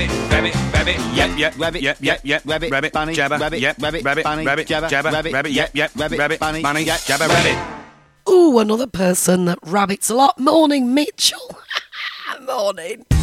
rabbit, bunny, jabber, rabbit, bunny, jabber, rabbit, bunny, jabber, rabbit. Ooh, another person that rabbits a lot. Morning, Mitchell. Morning.